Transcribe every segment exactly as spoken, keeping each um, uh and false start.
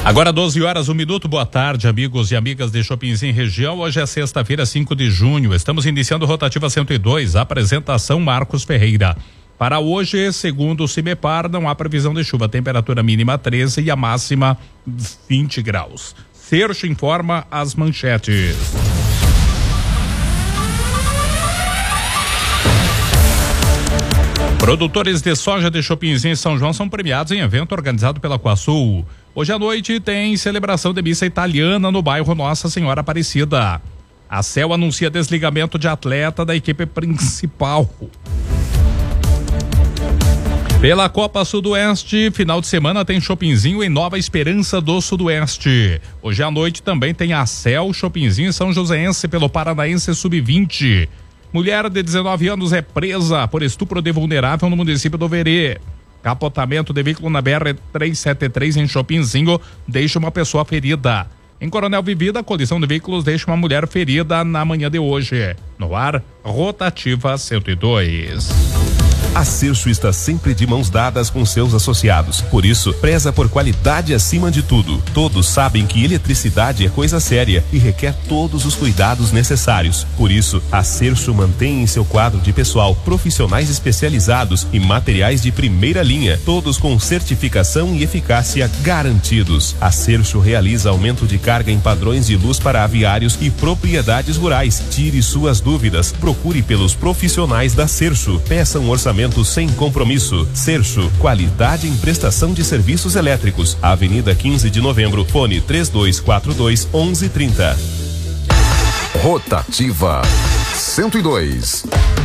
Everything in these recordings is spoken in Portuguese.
Agora doze horas, um minuto, boa tarde, amigos e amigas de Shoppingzinho Região. Hoje é sexta-feira, cinco de junho. Estamos iniciando Rotativa cento e dois, apresentação Marcos Ferreira. Para hoje, segundo o CIMEPAR, não há previsão de chuva, temperatura mínima treze e a máxima vinte graus. Sercho informa as manchetes. Produtores de soja de Shoppingzinho em São João são premiados em evento organizado pela Coasul. Hoje à noite tem celebração de missa italiana no bairro Nossa Senhora Aparecida. A C E L anuncia desligamento de atleta da equipe principal. Pela Copa Sudoeste, final de semana tem Shoppingzinho em Nova Esperança do Sudoeste. Hoje à noite também tem a C E L Shoppingzinho em São Joséense pelo Paranaense sub vinte. Mulher de dezenove anos é presa por estupro de vulnerável no município do Verê. Capotamento de veículo na B R trezentos e setenta e três em Shoppingzinho deixa uma pessoa ferida. Em Coronel Vivida, a colisão de veículos deixa uma mulher ferida na manhã de hoje. No ar, Rotativa cento e dois. A Sercho está sempre de mãos dadas com seus associados. Por isso, preza por qualidade acima de tudo. Todos sabem que eletricidade é coisa séria e requer todos os cuidados necessários. Por isso, a Sercho mantém em seu quadro de pessoal profissionais especializados e materiais de primeira linha, todos com certificação e eficácia garantidos. A Sercho realiza aumento de carga em padrões de luz para aviários e propriedades rurais. Tire suas dúvidas. Procure pelos profissionais da Sercho. Peça um orçamento sem compromisso. Sercho, qualidade em prestação de serviços elétricos. Avenida quinze de novembro, fone três dois quatro dois, onze trinta. Rotativa cento e dois.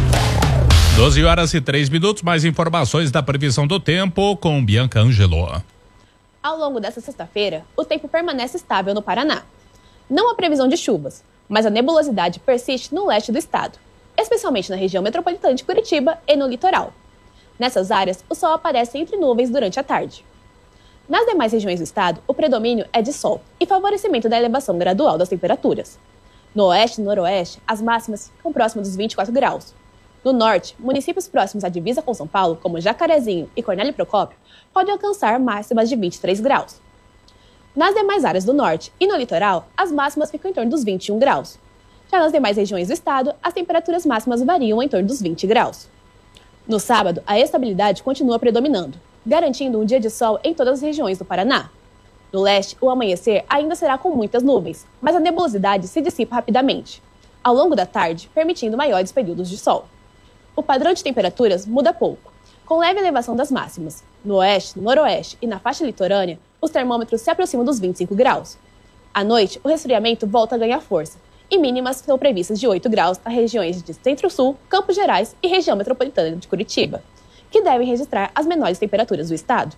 doze horas e três minutos, mais informações da previsão do tempo com Bianca Angelo. Ao longo desta sexta-feira, o tempo permanece estável no Paraná. Não há previsão de chuvas, mas a nebulosidade persiste no leste do estado, especialmente na região metropolitana de Curitiba e no litoral. Nessas áreas, o sol aparece entre nuvens durante a tarde. Nas demais regiões do estado, o predomínio é de sol e favorecimento da elevação gradual das temperaturas. No oeste e noroeste, as máximas ficam próximas dos vinte e quatro graus. No norte, municípios próximos à divisa com São Paulo, como Jacarezinho e Cornélio Procópio, podem alcançar máximas de vinte e três graus. Nas demais áreas do norte e no litoral, as máximas ficam em torno dos vinte e um graus. Já nas demais regiões do estado, as temperaturas máximas variam em torno dos vinte graus. No sábado, a estabilidade continua predominando, garantindo um dia de sol em todas as regiões do Paraná. No leste, o amanhecer ainda será com muitas nuvens, mas a nebulosidade se dissipa rapidamente, ao longo da tarde, permitindo maiores períodos de sol. O padrão de temperaturas muda pouco, com leve elevação das máximas. No oeste, no noroeste e na faixa litorânea, os termômetros se aproximam dos vinte e cinco graus. À noite, o resfriamento volta a ganhar força, e mínimas são previstas de oito graus nas regiões de Centro-Sul, Campos Gerais e região metropolitana de Curitiba, que devem registrar as menores temperaturas do estado.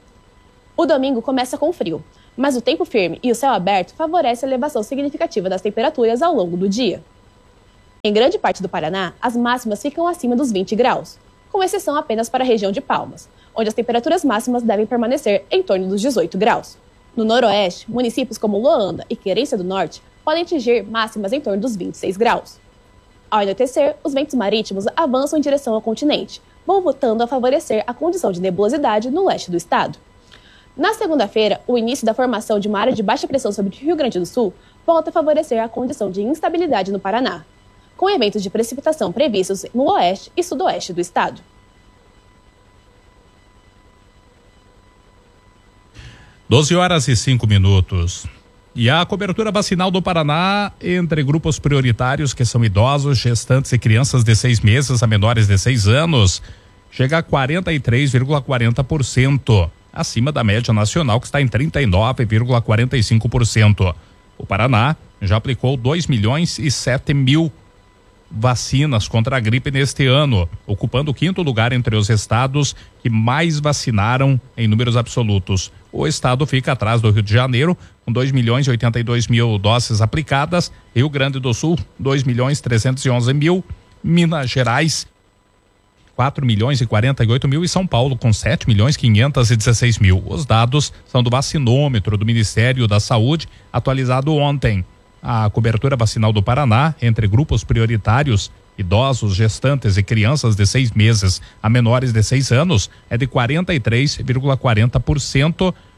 O domingo começa com frio, mas o tempo firme e o céu aberto favorecem a elevação significativa das temperaturas ao longo do dia. Em grande parte do Paraná, as máximas ficam acima dos vinte graus, com exceção apenas para a região de Palmas, onde as temperaturas máximas devem permanecer em torno dos dezoito graus. No noroeste, municípios como Loanda e Querência do Norte podem atingir máximas em torno dos vinte e seis graus. Ao anoitecer, os ventos marítimos avançam em direção ao continente, voltando a favorecer a condição de nebulosidade no leste do estado. Na segunda-feira, o início da formação de uma área de baixa pressão sobre o Rio Grande do Sul volta a favorecer a condição de instabilidade no Paraná, com eventos de precipitação previstos no oeste e sudoeste do estado. doze horas e cinco minutos. E a cobertura vacinal do Paraná entre grupos prioritários, que são idosos, gestantes e crianças de seis meses a menores de seis anos, chega a quarenta e três vírgula quarenta por cento, acima da média nacional, que está em trinta e nove vírgula quarenta e cinco por cento. O Paraná já aplicou dois milhões e sete mil vacinas contra a gripe neste ano, ocupando o quinto lugar entre os estados que mais vacinaram em números absolutos. O estado fica atrás do Rio de Janeiro, com dois milhões e oitenta e dois mil doses aplicadas, Rio Grande do Sul, dois milhões trezentos e onze mil, Minas Gerais, quatro milhões e quarenta e oito mil e São Paulo com sete milhões quinhentos e dezesseis mil. Os dados são do vacinômetro do Ministério da Saúde, atualizado ontem. A cobertura vacinal do Paraná entre grupos prioritários, idosos, gestantes e crianças de seis meses a menores de seis anos, é de quarenta e três vírgula quarenta por cento,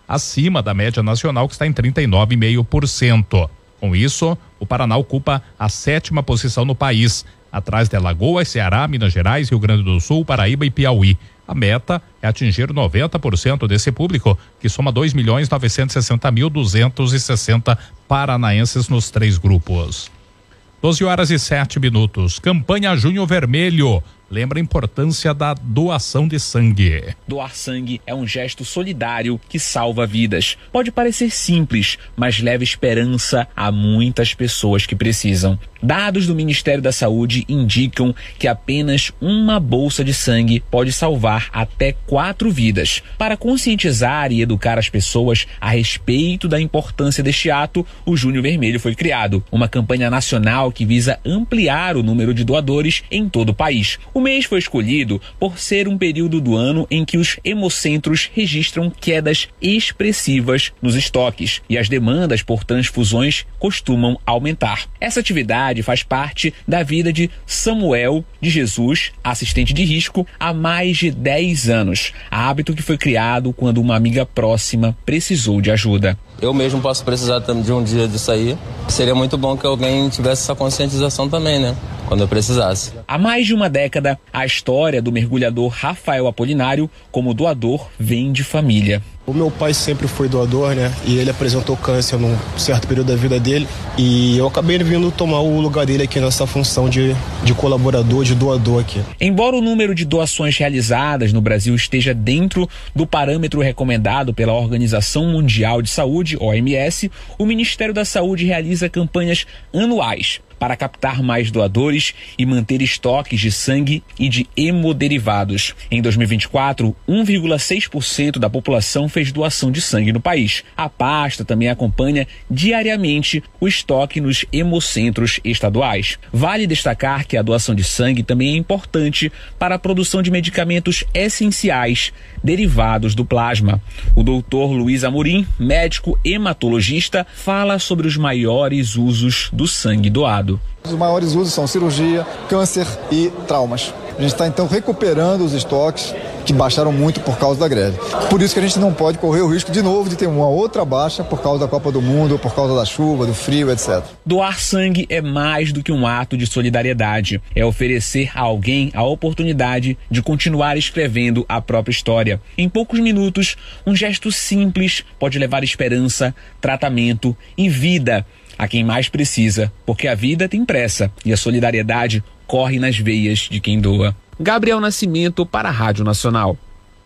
acima da média nacional, que está em trinta e nove vírgula cinco por cento. Com isso, o Paraná ocupa a sétima posição no país, atrás de Alagoas, Ceará, Minas Gerais, Rio Grande do Sul, Paraíba e Piauí. A meta é atingir noventa por cento desse público, que soma dois milhões novecentos e sessenta mil duzentos e sessenta paranaenses nos três grupos. doze horas e sete minutos. Campanha Junho Vermelho lembra a importância da doação de sangue. Doar sangue é um gesto solidário que salva vidas. Pode parecer simples, mas leva esperança a muitas pessoas que precisam. Dados do Ministério da Saúde indicam que apenas uma bolsa de sangue pode salvar até quatro vidas. Para conscientizar e educar as pessoas a respeito da importância deste ato, o Junho Vermelho foi criado, uma campanha nacional que visa ampliar o número de doadores em todo o país. O mês foi escolhido por ser um período do ano em que os hemocentros registram quedas expressivas nos estoques e as demandas por transfusões costumam aumentar. Essa atividade faz parte da vida de Samuel de Jesus, assistente de risco, há mais de dez anos. Hábito que foi criado quando uma amiga próxima precisou de ajuda. Eu mesmo posso precisar de um dia disso aí. Seria muito bom que alguém tivesse essa conscientização também, né? Quando eu precisasse. Há mais de uma década, a história do mergulhador Rafael Apolinário como doador vem de família. O meu pai sempre foi doador, né? E ele apresentou câncer num certo período da vida dele. E eu acabei vindo tomar o lugar dele aqui nessa função de, de colaborador, de doador aqui. Embora o número de doações realizadas no Brasil esteja dentro do parâmetro recomendado pela Organização Mundial de Saúde, O M S, o Ministério da Saúde realiza campanhas anuais para captar mais doadores e manter estoques de sangue e de hemoderivados. Em dois mil e vinte e quatro, um vírgula seis por cento da população fez doação de sangue no país. A pasta também acompanha diariamente o estoque nos hemocentros estaduais. Vale destacar que a doação de sangue também é importante para a produção de medicamentos essenciais derivados do plasma. O doutor Luiz Amorim, médico hematologista, fala sobre os maiores usos do sangue doado. Os maiores usos são cirurgia, câncer e traumas. A gente está então recuperando os estoques que baixaram muito por causa da greve. Por isso que a gente não pode correr o risco de novo de ter uma outra baixa por causa da Copa do Mundo, por causa da chuva, do frio, etcétera. Doar sangue é mais do que um ato de solidariedade. É oferecer a alguém a oportunidade de continuar escrevendo a própria história. Em poucos minutos, um gesto simples pode levar esperança, tratamento e vida a quem mais precisa, porque a vida tem pressa e a solidariedade corre nas veias de quem doa. Gabriel Nascimento para a Rádio Nacional.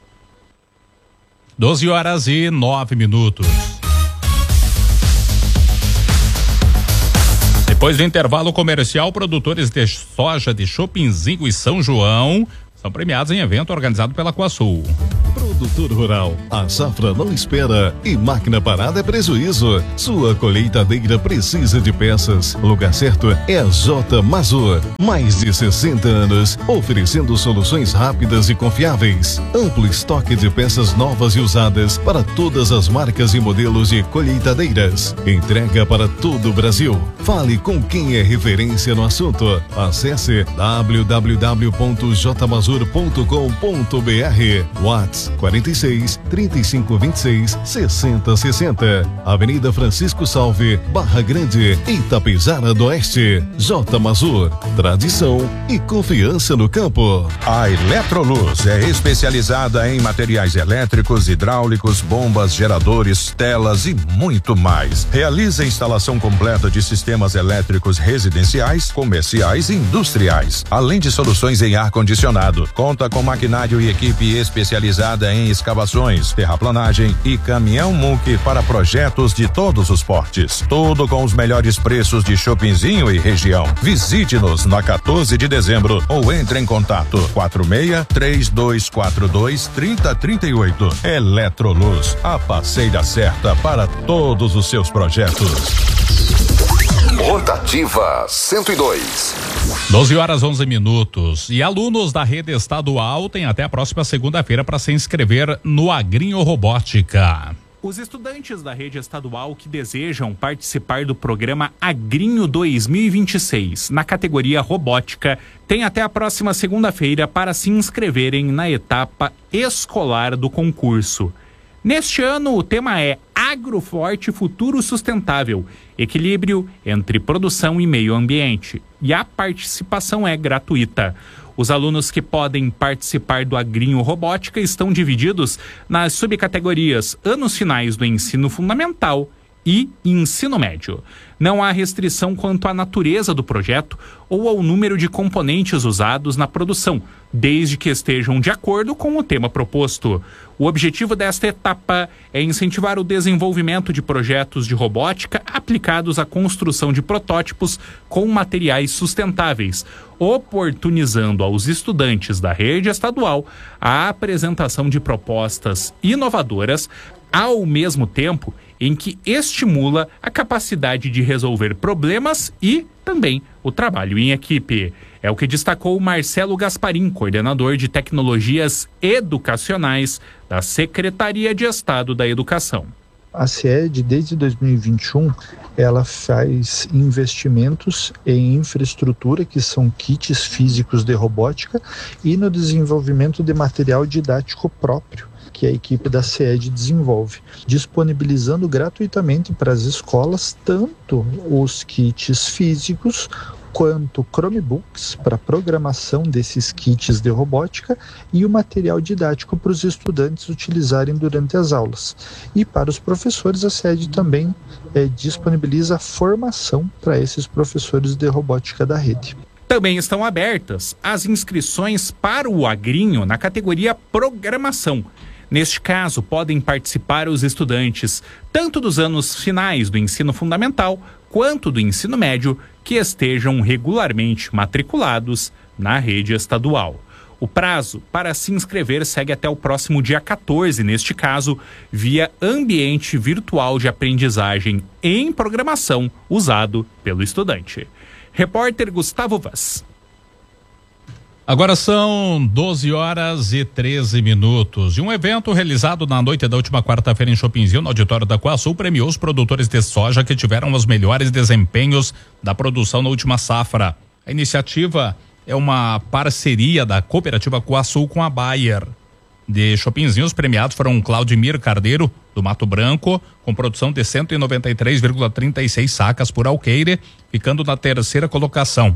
doze horas e nove minutos. Depois do intervalo comercial, produtores de soja de Chopinzinho e São João são premiados em evento organizado pela Coasul. Produtor rural, a safra não espera e máquina parada é prejuízo. Sua colheitadeira precisa de peças. O lugar certo é a J Mazur. Mais de sessenta anos, oferecendo soluções rápidas e confiáveis. Amplo estoque de peças novas e usadas para todas as marcas e modelos de colheitadeiras. Entrega para todo o Brasil. Fale com quem é referência no assunto. Acesse w w w ponto j mazur ponto com ponto b r. WhatsApp quarenta e seis, trinta e cinco, vinte e seis, sessenta, sessenta. Avenida Francisco Salve, Barra Grande, Itapejara do Oeste. J Mazur, tradição e confiança no campo. A Eletroluz é especializada em materiais elétricos, hidráulicos, bombas, geradores, telas e muito mais. Realiza a instalação completa de sistemas elétricos residenciais, comerciais e industriais, além de soluções em ar-condicionado. Conta com maquinário e equipe especializada em escavações, terraplanagem e caminhão muque para projetos de todos os portes. Tudo com os melhores preços de Chopinzinho e região. Visite-nos na quatorze de dezembro ou entre em contato quatro seis, três dois quatro dois, três zero três oito. Eletroluz, a parceira certa para todos os seus projetos. Rotativa cento e dois. doze horas onze minutos. E alunos da rede estadual têm até a próxima segunda-feira para se inscrever no Agrinho Robótica. Os estudantes da rede estadual que desejam participar do programa Agrinho dois mil e vinte e seis na categoria Robótica têm até a próxima segunda-feira para se inscreverem na etapa escolar do concurso. Neste ano, o tema é Agroforte Futuro Sustentável, equilíbrio entre produção e meio ambiente. E a participação é gratuita. Os alunos que podem participar do Agrinho Robótica estão divididos nas subcategorias anos finais do ensino fundamental e ensino médio. Não há restrição quanto à natureza do projeto ou ao número de componentes usados na produção, desde que estejam de acordo com o tema proposto. O objetivo desta etapa é incentivar o desenvolvimento de projetos de robótica aplicados à construção de protótipos com materiais sustentáveis, oportunizando aos estudantes da rede estadual a apresentação de propostas inovadoras, ao mesmo tempo em que estimula a capacidade de resolver problemas e também o trabalho em equipe. É o que destacou Marcelo Gasparim, coordenador de tecnologias educacionais da Secretaria de Estado da Educação. A SEAD, desde dois mil e vinte e um, ela faz investimentos em infraestrutura, que são kits físicos de robótica, e no desenvolvimento de material didático próprio, que a equipe da SEAD desenvolve, disponibilizando gratuitamente para as escolas tanto os kits físicos quanto Chromebooks para programação desses kits de robótica e o material didático para os estudantes utilizarem durante as aulas. E para os professores, a SEAD também é, disponibiliza formação para esses professores de robótica da rede. Também estão abertas as inscrições para o Agrinho na categoria Programação. Neste caso, podem participar os estudantes tanto dos anos finais do ensino fundamental quanto do ensino médio que estejam regularmente matriculados na rede estadual. O prazo para se inscrever segue até o próximo dia quatorze, neste caso, via ambiente virtual de aprendizagem em programação usado pelo estudante. Repórter Gustavo Vaz. Agora são doze horas e treze minutos. E um evento realizado na noite da última quarta-feira em Chopinzinho, no auditório da Coasul, premiou os produtores de soja que tiveram os melhores desempenhos da produção na última safra. A iniciativa é uma parceria da cooperativa Coasul com a Bayer. De Chopinzinho, os premiados foram Claudimir Cardeiro, do Mato Branco, com produção de cento e noventa e três vírgula trinta e seis sacas por alqueire, ficando na terceira colocação.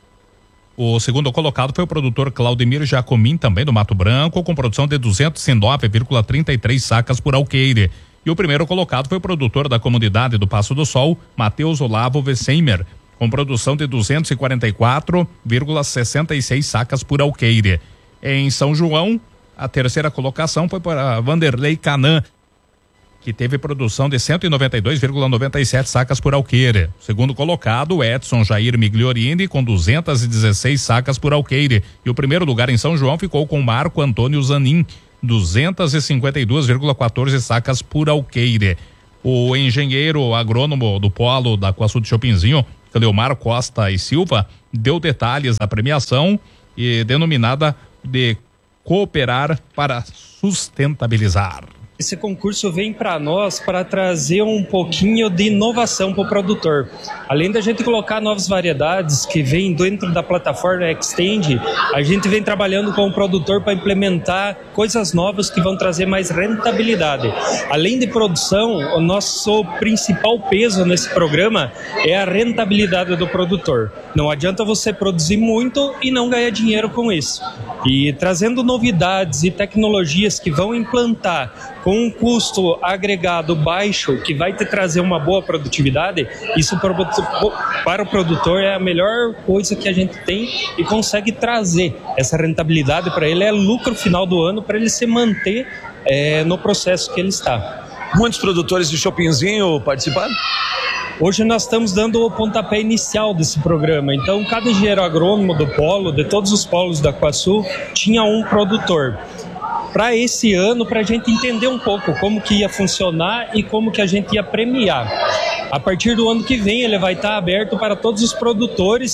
O segundo colocado foi o produtor Claudemir Jacomim, também do Mato Branco, com produção de duzentos e nove vírgula trinta e três sacas por alqueire. E o primeiro colocado foi o produtor da comunidade do Passo do Sol, Matheus Olavo Wesseimer, com produção de duzentos e quarenta e quatro vírgula sessenta e seis sacas por alqueire. Em São João, a terceira colocação foi para Vanderlei Canã, que teve produção de cento e noventa e dois vírgula noventa e sete sacas por alqueire. Segundo colocado, Edson Jair Migliorini, com duzentas e dezesseis sacas por alqueire. E o primeiro lugar em São João ficou com Marco Antônio Zanin, duzentas e cinquenta e duas vírgula quatorze sacas por alqueire. O engenheiro agrônomo do polo da Coasul de Chopinzinho, Cleomar Costa e Silva, deu detalhes da premiação e denominada de Cooperar para Sustentabilizar. Esse concurso vem para nós para trazer um pouquinho de inovação para o produtor. Além da gente colocar novas variedades que vêm dentro da plataforma Extend, a gente vem trabalhando com o produtor para implementar coisas novas que vão trazer mais rentabilidade. Além de produção, o nosso principal peso nesse programa é a rentabilidade do produtor. Não adianta você produzir muito e não ganhar dinheiro com isso. E trazendo novidades e tecnologias que vão implantar com um custo agregado baixo, que vai te trazer uma boa produtividade, isso para o produtor é a melhor coisa que a gente tem e consegue trazer essa rentabilidade para ele, é lucro final do ano para ele se manter é, no processo que ele está. Muitos produtores de Chopinzinho participaram? Hoje nós estamos dando o pontapé inicial desse programa, então cada engenheiro agrônomo do polo, de todos os polos da Coasul, tinha um produtor. Para esse ano, para a gente entender um pouco como que ia funcionar e como que a gente ia premiar. A partir do ano que vem, ele vai estar aberto para todos os produtores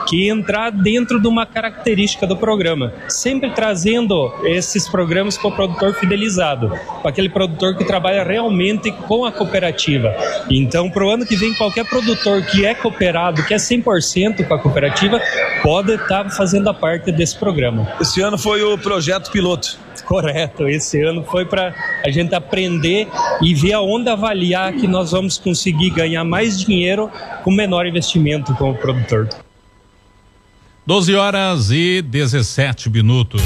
que entrar dentro de uma característica do programa, sempre trazendo esses programas para o produtor fidelizado, para aquele produtor que trabalha realmente com a cooperativa. Então, para o ano que vem, qualquer produtor que é cooperado, que é cem por cento com a cooperativa, pode estar fazendo a parte desse programa. Esse ano foi o projeto piloto. Correto, esse ano foi para a gente aprender e ver aonde avaliar que nós vamos conseguir ganhar mais dinheiro com menor investimento com o produtor. doze horas e dezessete minutos.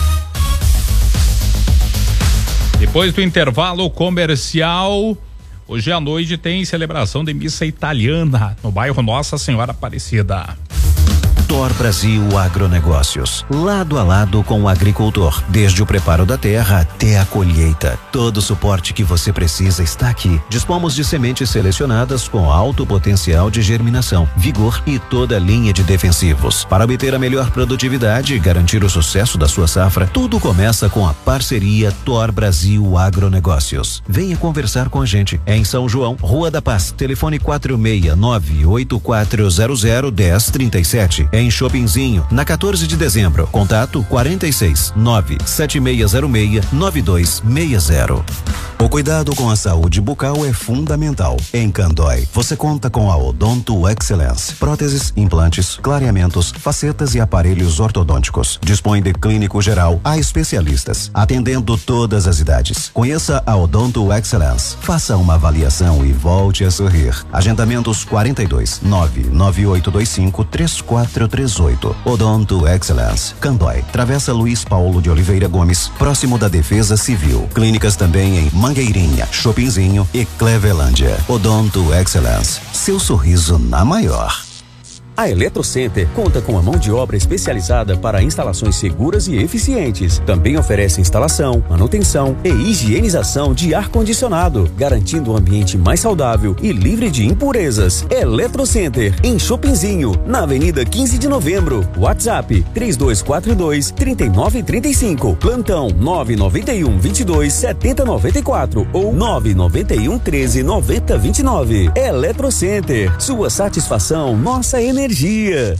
Depois do intervalo comercial, hoje à noite tem celebração de missa italiana no bairro Nossa Senhora Aparecida. Thor Brasil Agronegócios, lado a lado com o agricultor, desde o preparo da terra até a colheita. Todo o suporte que você precisa está aqui. Dispomos de sementes selecionadas com alto potencial de germinação, vigor e toda a linha de defensivos. Para obter a melhor produtividade e garantir o sucesso da sua safra, tudo começa com a parceria Thor Brasil Agronegócios. Venha conversar com a gente. É em São João, Rua da Paz, telefone quatro seis nove oito quatro zero zero um zero três sete. Em Chopinzinho, na quatorze de dezembro. Contato quarenta e seis, nove sete seis zero seis, nove dois seis zero. O cuidado com a saúde bucal é fundamental. Em Candói, você conta com a Odonto Excellence. Próteses, implantes, clareamentos, facetas e aparelhos ortodônticos. Dispõe de clínico geral a especialistas, atendendo todas as idades. Conheça a Odonto Excellence. Faça uma avaliação e volte a sorrir. Agendamentos quarenta e dois, nove nove oito dois cinco, três quatro três oito. Odonto Excellence. Candói, Travessa Luiz Paulo de Oliveira Gomes, próximo da Defesa Civil. Clínicas também em Mangueirinha, Chopinzinho e Clevelândia. Odonto Excellence. Seu sorriso na maior. A Eletrocenter conta com a mão de obra especializada para instalações seguras e eficientes. Também oferece instalação, manutenção e higienização de ar-condicionado, garantindo um ambiente mais saudável e livre de impurezas. Eletrocenter, em Chopinzinho, na Avenida quinze de Novembro. WhatsApp três dois quatro dois, três nove três cinco. Plantão nove nove um, vinte e dois, setenta, noventa e quatro ou nove nove um, treze, noventa, vinte e nove. Eletrocenter, sua satisfação, nossa energia. Energia.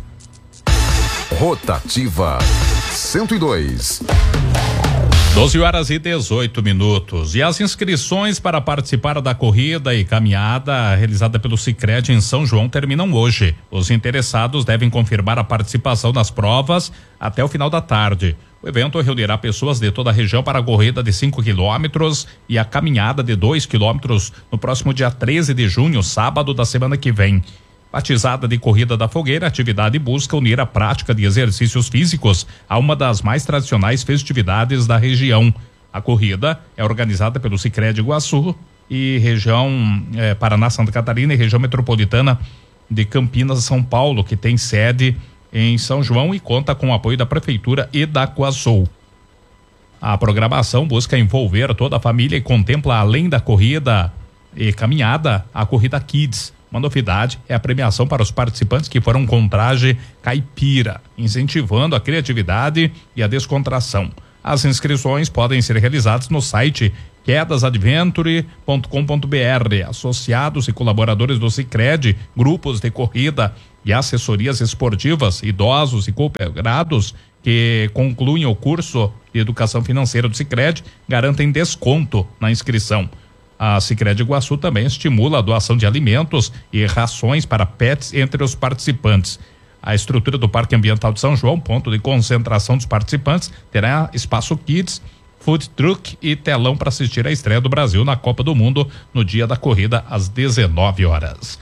Rotativa cento e dois. doze horas e dezoito minutos. E as inscrições para participar da corrida e caminhada realizada pelo Sicredi em São João terminam hoje. Os interessados devem confirmar a participação nas provas até o final da tarde. O evento reunirá pessoas de toda a região para a corrida de cinco quilômetros e a caminhada de dois quilômetros no próximo dia treze de junho, sábado da semana que vem. Batizada de Corrida da Fogueira, a atividade busca unir a prática de exercícios físicos a uma das mais tradicionais festividades da região. A corrida é organizada pelo Sicredi Iguaçu e região eh, Paraná, Santa Catarina e região metropolitana de Campinas, São Paulo, que tem sede em São João e conta com o apoio da Prefeitura e da Coasul. A programação busca envolver toda a família e contempla, além da corrida e caminhada, a Corrida Kids. Uma novidade é a premiação para os participantes que foram com traje caipira, incentivando a criatividade e a descontração. As inscrições podem ser realizadas no site quedas adventure ponto com ponto br. Associados e colaboradores do Sicredi, grupos de corrida e assessorias esportivas, idosos e cooperados que concluem o curso de educação financeira do Sicredi garantem desconto na inscrição. A Sicredi Iguaçu também estimula a doação de alimentos e rações para pets entre os participantes. A estrutura do Parque Ambiental de São João, ponto de concentração dos participantes, terá espaço kids, food truck e telão para assistir à estreia do Brasil na Copa do Mundo no dia da corrida às dezenove horas.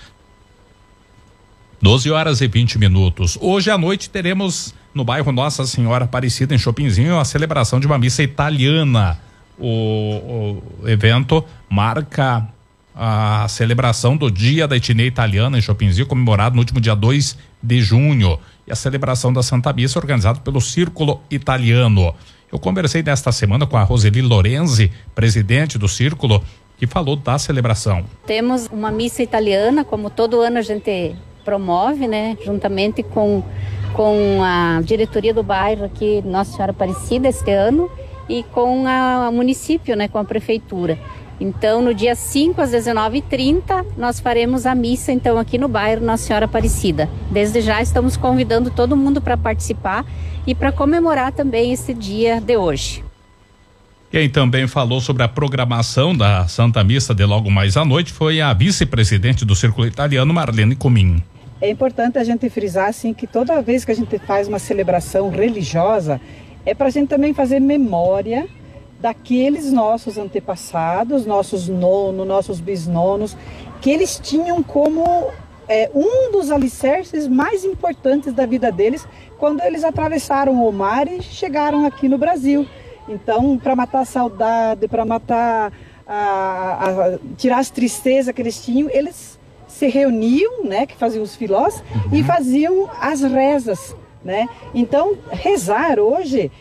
doze horas e vinte minutos. Hoje à noite teremos no bairro Nossa Senhora Aparecida, em Chopinzinho, a celebração de uma missa italiana. O, o evento marca a celebração do Dia da Etnia Italiana em Chopinzinho, comemorado no último dia dois de junho. E a celebração da Santa Missa organizada pelo Círculo Italiano. Eu conversei nesta semana com a Roseli Lorenzi, presidente do Círculo, que falou da celebração. Temos uma missa italiana, como todo ano a gente promove, né? Juntamente com, com a diretoria do bairro aqui, Nossa Senhora Aparecida, este ano, e com a, a município, né, com a prefeitura. Então, no dia cinco às dezenove e trinta, nós faremos a missa, então, aqui no bairro Nossa Senhora Aparecida. Desde já estamos convidando todo mundo para participar e para comemorar também esse dia de hoje. Quem também falou sobre a programação da Santa Missa de logo mais à noite foi a vice-presidente do Círculo Italiano, Marlene Comin. É importante a gente frisar assim que toda vez que a gente faz uma celebração religiosa, é para a gente também fazer memória daqueles nossos antepassados, nossos nonos, nossos bisnonos, que eles tinham como é, um dos alicerces mais importantes da vida deles quando eles atravessaram o mar e chegaram aqui no Brasil. Então, para matar a saudade, para matar, a, a, tirar as tristezas que eles tinham, eles se reuniam, né, que faziam os filós, uhum. e faziam as rezas, né? Então, rezar hoje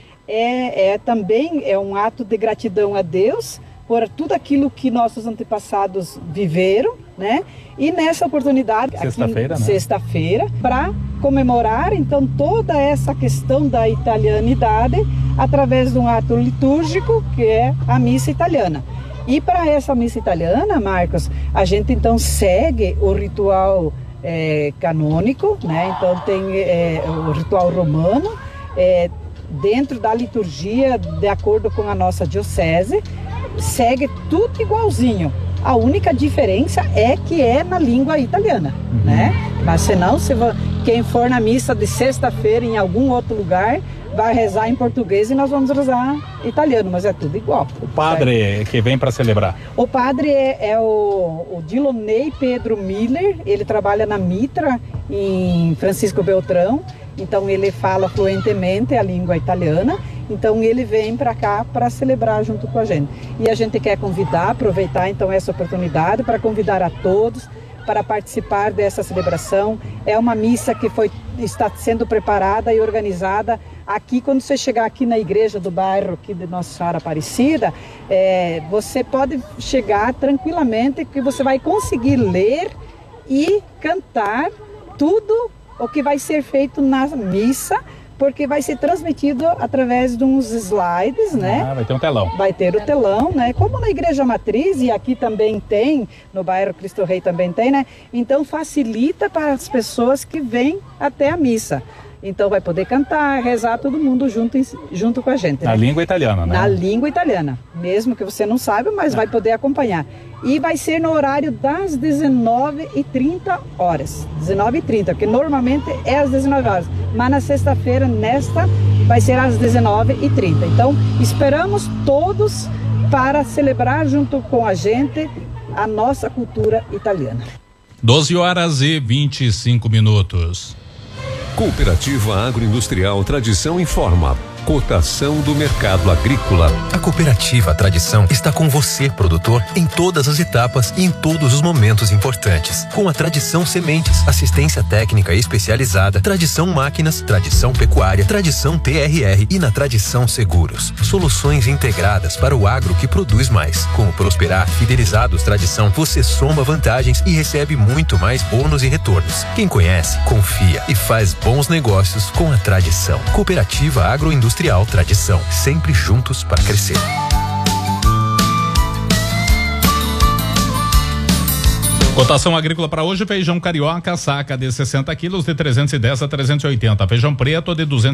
é, é também é um ato de gratidão a Deus por tudo aquilo que nossos antepassados viveram, né? E nessa oportunidade, sexta-feira, aqui, né? sexta-feira, para comemorar então toda essa questão da italianidade através de um ato litúrgico que é a missa italiana. E para essa missa italiana, Marcos, a gente então segue o ritual é, canônico, né? Então tem é, o ritual romano, é, dentro da liturgia, de acordo com a nossa diocese, segue tudo igualzinho. A única diferença é que é na língua italiana, uhum. né? Mas senão, se for, quem for na missa de sexta-feira em algum outro lugar, vai rezar em português e nós vamos rezar italiano, mas é tudo igual. O padre certo? Que vem para celebrar? O padre é, é o, o Dilonei Pedro Miller, ele trabalha na Mitra, em Francisco Beltrão, então ele fala fluentemente a língua italiana, então ele vem para cá para celebrar junto com a gente. E a gente quer convidar, aproveitar então essa oportunidade para convidar a todos para participar dessa celebração. É uma missa que foi, está sendo preparada e organizada aqui. Quando você chegar aqui na igreja do bairro aqui de Nossa Senhora Aparecida, é, você pode chegar tranquilamente, que você vai conseguir ler e cantar tudo o que vai ser feito na missa, porque vai ser transmitido através de uns slides, né? Ah, vai ter um telão. Vai ter o telão, né? Como na Igreja Matriz, e aqui também tem, no bairro Cristo Rei também tem, né? Então facilita para as pessoas que vêm até a missa. Então vai poder cantar, rezar todo mundo junto, junto com a gente. Na né? língua italiana, né? Na língua italiana, mesmo que você não saiba, mas é. vai poder acompanhar. E vai ser no horário das dezenove e trinta horas. dezenove e trinta, porque normalmente é às dezenove horas. Mas na sexta-feira, nesta, vai ser às dezenove e trinta. Então, esperamos todos para celebrar junto com a gente a nossa cultura italiana. doze horas e vinte e cinco minutos. Cooperativa Agroindustrial Tradição informa. Cotação do mercado agrícola. A Cooperativa Tradição está com você, produtor, em todas as etapas e em todos os momentos importantes. Com a Tradição Sementes, assistência técnica especializada, Tradição Máquinas, Tradição Pecuária, Tradição T R R e na Tradição Seguros. Soluções integradas para o agro que produz mais. Com o Prosperar Fidelizados Tradição, você soma vantagens e recebe muito mais bônus e retornos. Quem conhece, confia e faz bons negócios com a Tradição. Cooperativa Agroindustrial Tradição, sempre juntos para crescer. Cotação agrícola para hoje: feijão carioca, saca de sessenta quilos de trezentos e dez a trezentos e oitenta, feijão preto de duzentos